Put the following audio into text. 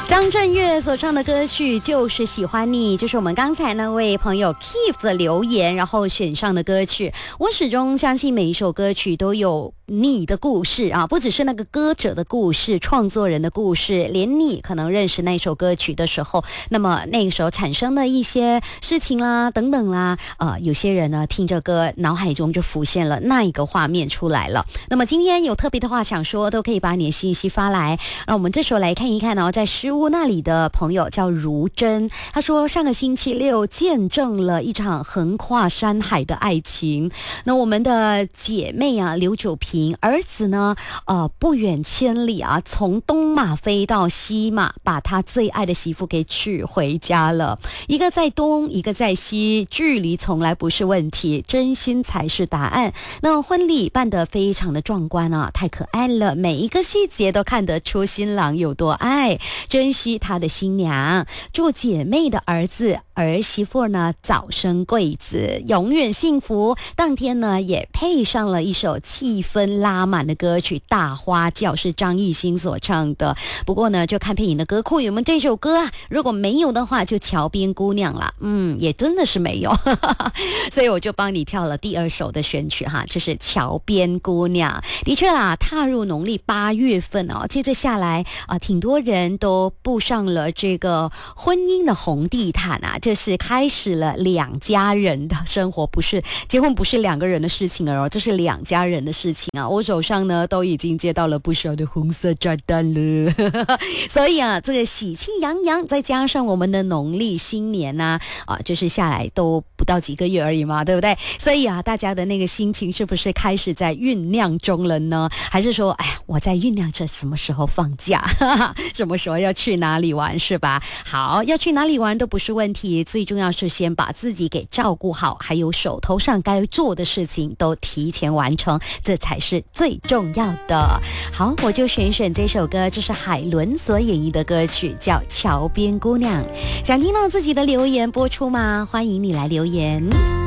张震岳所唱的歌曲就是喜欢你，就是我们刚才那位朋友 Keith 的留言，然后选上的歌曲。我始终相信每一首歌曲都有你的故事啊，不只是那个歌者的故事，创作人的故事，连你可能认识那首歌曲的时候，那么那个时候产生的一些事情啦等等啦，有些人呢听着歌脑海中就浮现了那一个画面出来了。那么今天有特别的话想说，都可以把你的信息发来。那我们这时候来看一看哦，在诗屋那里的朋友叫如真，他说上个星期六见证了一场横跨山海的爱情。那我们的姐妹啊刘九平儿子呢不远千里啊，从东马飞到西马，把他最爱的媳妇给娶回家了。一个在东，一个在西，距离从来不是问题，真心才是答案。那婚礼办得非常的壮观啊，太可爱了，每一个细节都看得出新郎有多爱，珍惜他的新娘。祝姐妹的儿子儿媳妇呢早生贵子，永远幸福。当天呢也配上了一首气氛拉满的歌曲《大花轿》，是张艺兴所唱的。不过呢就看配影的歌库有没有这首歌啊，如果没有的话就桥边姑娘了，也真的是没有所以我就帮你跳了第二首的选曲哈，这是桥边姑娘。的确啦，踏入农历8月份哦，接着下来挺多人都步上了这个婚姻的红地毯啊，这是开始了两家人的生活，不是结婚，不是两个人的事情了哦，这是两家人的事情啊。我手上呢都已经接到了不少的红色炸弹了所以啊，这个喜气洋洋，再加上我们的农历新年就是下来都不到几个月而已嘛，对不对？所以啊，大家的那个心情是不是开始在酝酿中了呢？还是说，我在酝酿着什么时候放假什么时候要去哪里玩，是吧？好，要去哪里玩都不是问题，最重要是先把自己给照顾好，还有手头上该做的事情都提前完成，这才是最重要的。好，我就选这首歌，这是海伦所演绎的歌曲，叫《桥边姑娘》。想听到自己的留言播出吗？欢迎你来留言。